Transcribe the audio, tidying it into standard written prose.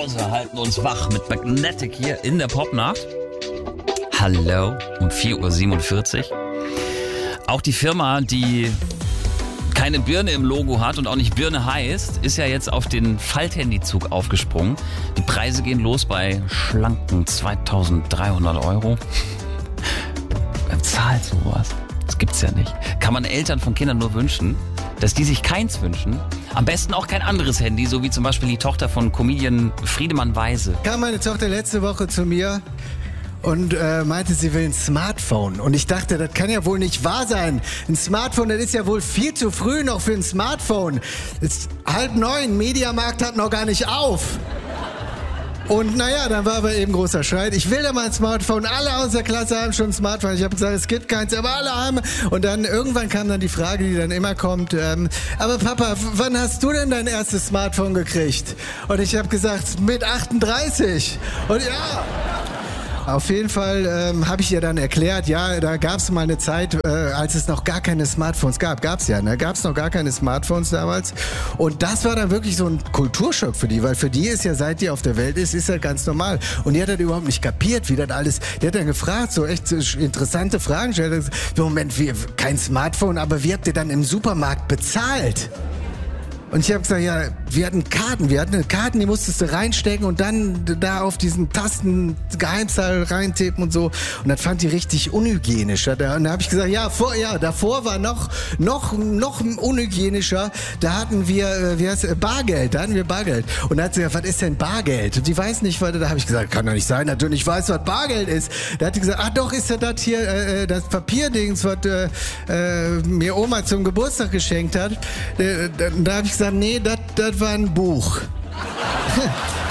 Hause halten uns wach mit Magnetic hier in der Popnacht. Hallo, um 4:47 Uhr. Auch die Firma, die keine Birne im Logo hat und auch nicht Birne heißt, ist ja jetzt auf den Falthandyzug aufgesprungen. Die Preise gehen los bei schlanken 2.300 Euro. Wer zahlt sowas? Das gibt's ja nicht. Kann man Eltern von Kindern nur wünschen, dass die sich keins wünschen. Am besten auch kein anderes Handy, so wie zum Beispiel die Tochter von Comedian Friedemann Weise. Kam meine Tochter letzte Woche zu mir und meinte, sie will ein Smartphone. Und ich dachte, das kann ja wohl nicht wahr sein. Ein Smartphone, das ist ja wohl viel zu früh noch für ein Smartphone. Es ist 8:30, Mediamarkt hat noch gar nicht auf. Und naja, dann war aber eben großer Streit. Ich will da mal ein Smartphone. Alle aus der Klasse haben schon ein Smartphone. Ich habe gesagt, es gibt keins, aber alle haben. Und dann irgendwann kam dann die Frage, die dann immer kommt, aber Papa, wann hast du denn dein erstes Smartphone gekriegt? Und ich habe gesagt, mit 38. Und ja... Auf jeden Fall habe ich ihr dann erklärt, ja, da gab es mal eine Zeit, als es noch gar keine Smartphones gab. Gab's ja, ne? Gab es noch gar keine Smartphones damals. Und das war dann wirklich so ein Kulturschock für die, weil für die ist ja, seit die auf der Welt ist das ganz normal. Und die hat das überhaupt nicht kapiert, wie das alles, die hat dann gefragt, so echt interessante Fragen gestellt. Moment, kein Smartphone, aber wie habt ihr dann im Supermarkt bezahlt? Und ich habe gesagt, ja, wir hatten Karten, die musstest du reinstecken und dann da auf diesen Tasten Geheimzahl reintippen und so. Und das fand die richtig unhygienisch. Und da habe ich gesagt, davor war noch unhygienischer. Da hatten wir, Bargeld. Und da hat sie gesagt, was ist denn Bargeld? Und die weiß nicht, was, da habe ich gesagt, kann doch nicht sein, dass du nicht weißt, was Bargeld ist. Da hat die gesagt, ach doch, ist ja das hier, das Papierdings, was mir Oma zum Geburtstag geschenkt hat. Da habe ich gesagt, nee, das war ein Buch.